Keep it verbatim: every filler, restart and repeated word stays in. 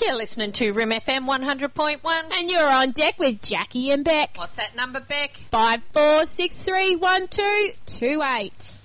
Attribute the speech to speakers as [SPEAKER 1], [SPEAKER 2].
[SPEAKER 1] You're listening to R I M F M one hundred point one.
[SPEAKER 2] And you're on deck with Jackie and Beck.
[SPEAKER 1] What's that number, Beck?
[SPEAKER 2] five four six three one two two eight.